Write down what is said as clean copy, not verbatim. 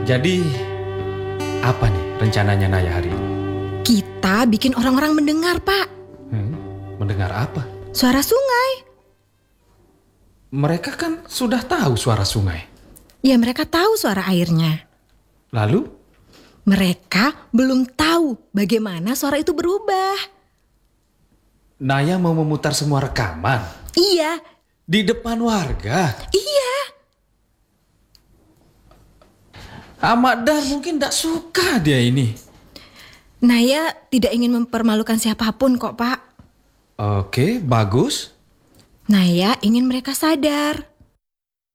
Jadi, apa nih rencananya Naya hari ini? Kita bikin orang-orang mendengar, Pak. Mendengar apa? Suara sungai. Mereka kan sudah tahu suara sungai. Ya, mereka tahu suara airnya. Lalu? Mereka belum tahu bagaimana suara itu berubah. Naya mau memutar semua rekaman? Iya. Di depan warga? Iya. Ahmad Dar mungkin tidak suka dia ini. Naya tidak ingin mempermalukan siapapun kok, Pak. Oke, bagus. Naya ingin mereka sadar